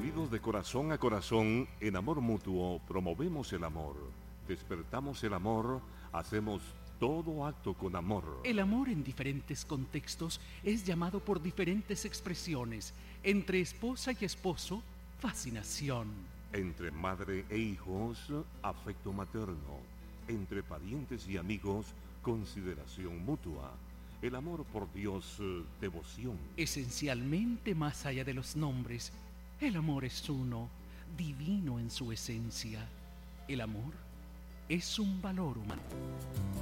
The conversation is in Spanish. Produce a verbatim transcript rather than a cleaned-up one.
Unidos de corazón a corazón, en amor mutuo, promovemos el amor, despertamos el amor, hacemos todo acto con amor. El amor en diferentes contextos es llamado por diferentes expresiones. Entre esposa y esposo, fascinación. Entre madre e hijos, afecto materno. Entre parientes y amigos, consideración mutua. El amor por Dios, devoción. Esencialmente, más allá de los nombres, el amor es uno, divino en su esencia. El amor es un valor humano.